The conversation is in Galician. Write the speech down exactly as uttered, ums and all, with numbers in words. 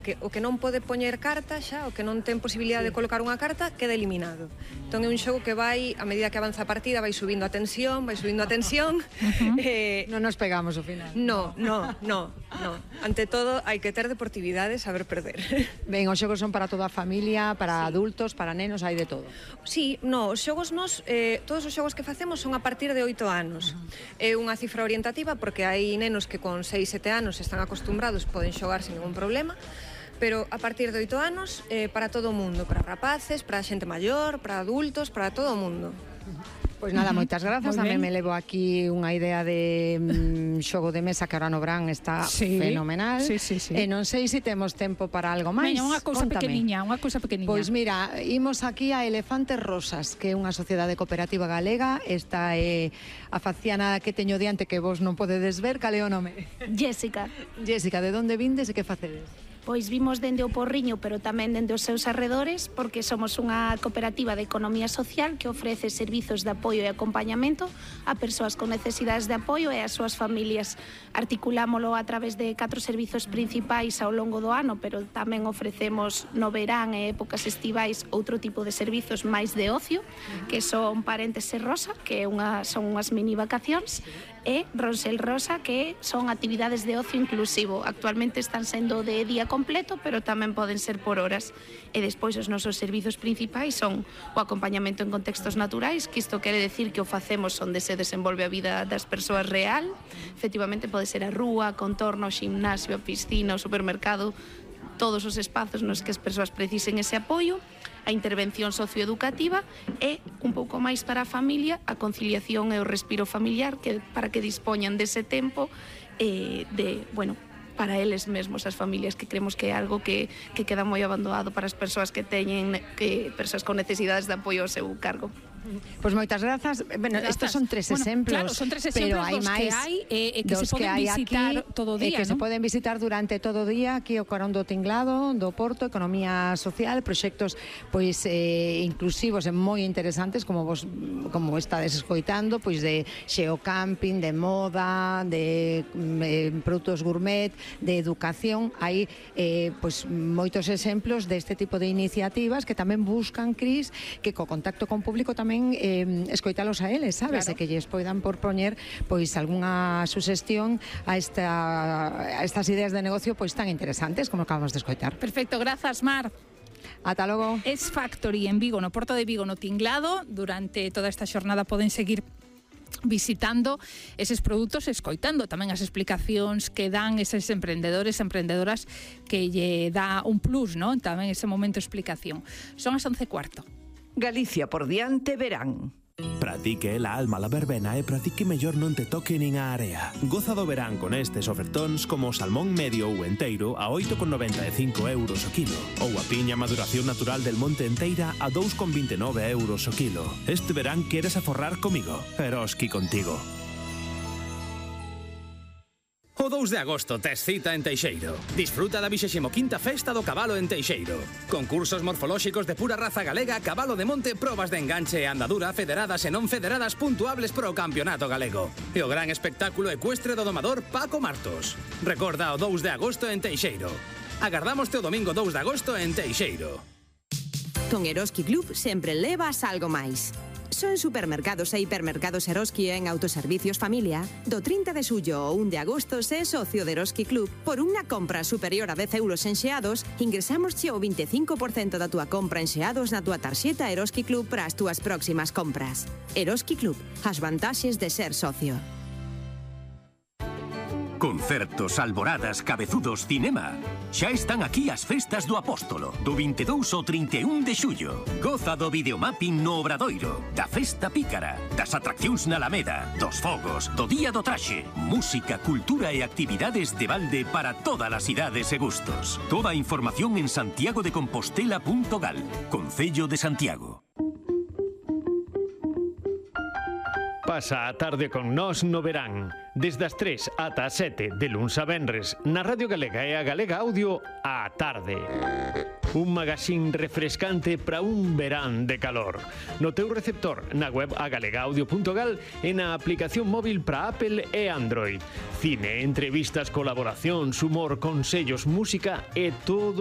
Que o que non pode poñer carta xa, o que non ten posibilidade sí. de colocar unha carta, queda eliminado. Entón é un xogo que vai, a medida que avanza a partida, vai subindo a tensión, vai subindo a tensión. Uh-huh. eh, non nos pegamos ao final. No, no, no, no. Ante todo, hai que ter deportividade, saber perder. Ben, os xogos son para toda a familia, para sí. adultos, para nenos, hai de todo. Sí, no, os xogos nos, eh, todos os xogos que facemos son a partir de oito anos. Uh-huh. É unha cifra orientativa porque hai nenos que con seis, sete anos están acostumbrados, poden xogar sin ningún problema. Pero a partir de oito anos, eh, para todo o mundo, para rapaces, para xente maior, para adultos, para todo o mundo. Pois nada, moitas grazas. A mí me levo aquí unha idea de mm, xogo de mesa que ahora no Bran está sí, fenomenal. Sí, sí, sí. E non sei se temos tempo para algo máis. Meña, unha cousa pequeniña, unha cousa pequeniña. Pois mira, imos aquí a Elefantes Rosas, que é unha sociedade cooperativa galega. Esta é a faciana que teño diante que vos non podedes ver. Cal é o nome? Jéssica. Jéssica, de onde vindes e que facedes? Pois vimos dende o Porriño, pero tamén dende os seus arredores, porque somos unha cooperativa de economía social que ofrece servizos de apoio e acompañamento a persoas con necesidades de apoio e as súas familias. Articulámolo a través de catro servizos principais ao longo do ano, pero tamén ofrecemos no verán e épocas estivais outro tipo de servizos máis de ocio, que son Paréntese Rosa, que unha, son unhas mini vacacións, e Ronsel Rosa, que son actividades de ocio inclusivo. Actualmente están sendo de día completo, pero tamén poden ser por horas. E despois os nosos servizos principais son o acompañamento en contextos naturais, que isto quere decir que o facemos onde se desenvolve a vida das persoas real. Efectivamente pode ser a rúa, a contorno, o gimnasio, a piscina, o supermercado, todos os espazos nos que as persoas precisen ese apoio. A intervención socioeducativa e un pouco máis para a familia, a conciliación e o respiro familiar, que para que dispoñan dese tempo eh, de, bueno, para eles mesmos, as familias, que creemos que é algo que, que queda moi abandonado para as persoas que teñen, que persoas con necesidades de apoio ao seu cargo. Pois moitas grazas. Bueno, estes son tres bueno, exemplos, claro, son tres exemplos pero hai dos máis, que hai e eh, que se poden que visitar aquí, todo o día, que ¿no? se poden visitar durante todo o día aquí o Carón do Tinglado, do Porto, economía social, proxectos pois eh, inclusivos e moi interesantes, como vos como estades escoitando, pois de xeocamping, de moda, de eh, produtos gourmet, de educación. Hai eh, pois moitos exemplos deste tipo de iniciativas que tamén buscan, Cris, que co contacto con público tamén eh, escoitalos a eles, sabes? Claro. E que lles poidan por poñer pois algunha suxestión a, esta, a estas ideas de negocio pois tan interesantes como acabamos de escoitar. Perfecto, grazas, Mar. Ata logo. Es Factory en Vigo, no Porto de Vigo, no Tinglado. Durante toda esta xornada poden seguir visitando eses produtos, escoitando tamén as explicacións que dan eses emprendedores e emprendedoras que lle dá un plus, non? Tamén ese momento de explicación. Son as once e cuarto. Galicia por diante verán. Pratique la alma la verbena e pratique mellor non te toque nin a area. Goza do verán con estes ofertóns como o salmón medio ou enteiro a oito con noventa e cinco euros o kilo ou a piña maduración natural del monte enteira a dous con vinte e nove euros o kilo. Este verán queres aforrar comigo, Eroski contigo. O dous de agosto tes cita en Teixeiro. Disfruta da vixésima quinta Festa do Cabalo en Teixeiro. Concursos morfolóxicos de pura raza galega, cabalo de monte, probas de enganche e andadura, federadas e non federadas puntuables pro campeonato galego. E o gran espectáculo ecuestre do domador Paco Martos. Recorda o dous de agosto en Teixeiro. Agardámoste o domingo dous de agosto en Teixeiro. Con Eroski Club sempre levas algo máis. Son supermercados e hipermercados Eroski en autoservicios familia. Do trinta de xullo ao un de agosto se é socio de Eroski Club. Por unha compra superior a dez euros en xeados, ingresámosche o vinte e cinco por cento da túa compra en xeados na túa tarxeta Eroski Club para as túas próximas compras. Eroski Club, as vantaxes de ser socio. Concertos, alboradas, cabezudos, cinema. Xa están aquí as festas do Apóstolo, do vinte e dous ao trinta e un de xullo. Goza do videomapping no Obradoiro, da festa pícara, das atraccións na Alameda, dos fogos, do Día do Traxe, música, cultura e actividades de balde para todas as idades e gustos. Toda a información en santiago de compostela punto gal, Concello de Santiago. Pasa a tarde con nós no verán. Desde as tres ata as sete de luns a venres na Radio Galega e a Galega Audio á tarde. Un magazín refrescante para un verán de calor. No teu receptor, na web agalegaudio punto gal e na aplicación móvil para Apple e Android. Cine, entrevistas, colaboracións, humor, consellos, música e todo